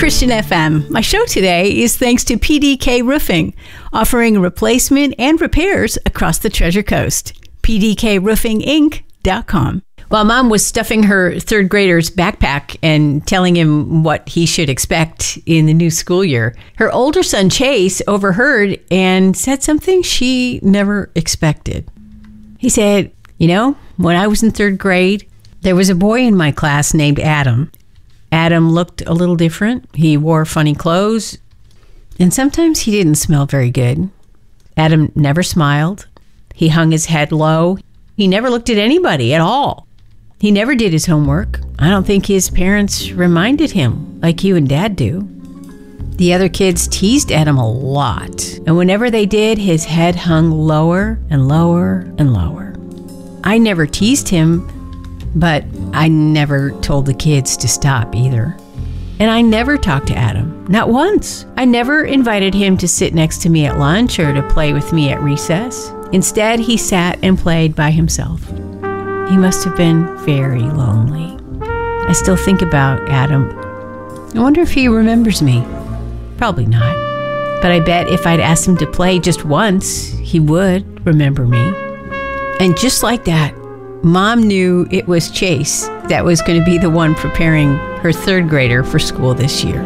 Christian FM. My show today is thanks to PDK Roofing, offering replacement and repairs across the Treasure Coast. PDKRoofingInc.com. While Mom was stuffing her third grader's backpack and telling him what he should expect in the new school year, her older son Chase overheard and said something she never expected. He said, "You know, when I was in third grade, there was a boy in my class named Adam. Adam looked a little different. He wore funny clothes, and sometimes he didn't smell very good. Adam never smiled. He hung his head low. He never looked at anybody at all. He never did his homework. I don't think his parents reminded him like you and Dad do. The other kids teased Adam a lot, and whenever they did, his head hung lower and lower and lower. I never teased him, but I never told the kids to stop either. And I never talked to Adam, not once. I never invited him to sit next to me at lunch or to play with me at recess. Instead, he sat and played by himself. He must have been very lonely. I still think about Adam. I wonder if he remembers me. Probably not. But I bet if I'd asked him to play just once, he would remember me." And just like that, Mom knew it was Chase that was going to be the one preparing her third grader for school this year.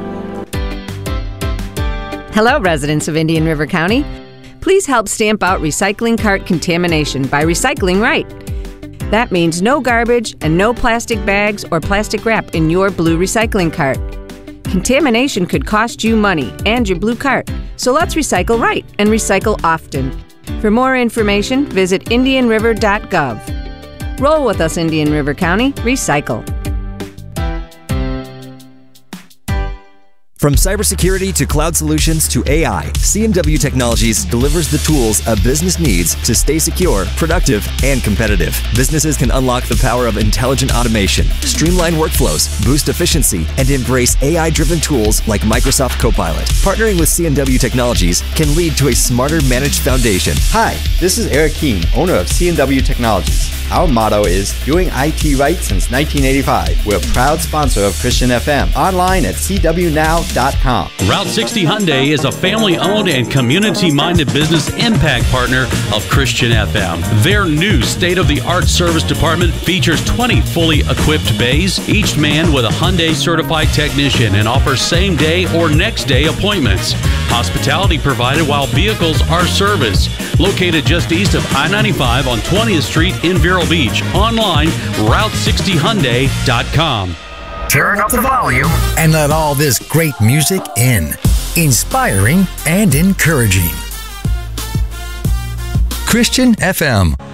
Hello, residents of Indian River County. Please help stamp out recycling cart contamination by recycling right. That means no garbage and no plastic bags or plastic wrap in your blue recycling cart. Contamination could cost you money and your blue cart, so let's recycle right and recycle often. For more information, visit indianriver.gov. Roll with us, Indian River County. Recycle. From cybersecurity to cloud solutions to AI, CNW Technologies delivers the tools a business needs to stay secure, productive, and competitive. Businesses can unlock the power of intelligent automation, streamline workflows, boost efficiency, and embrace AI-driven tools like Microsoft Copilot. Partnering with CNW Technologies can lead to a smarter managed foundation. Hi, this is Eric Keene, owner of CNW Technologies. Our motto is doing IT right since 1985. We're a proud sponsor of Christian FM. Online at cwnow.com. Route 60 Hyundai is a family-owned and community-minded business impact partner of Christian FM. Their new state-of-the-art service department features 20 fully equipped bays, each manned with a Hyundai certified technician, and offers same-day or next-day appointments. Hospitality provided while vehicles are serviced. Located just east of I-95 on 20th Street in Vero Beach. Online, Route60Hyundai.com. Turn up the volume and let all this great music in. Inspiring and encouraging. Christian FM.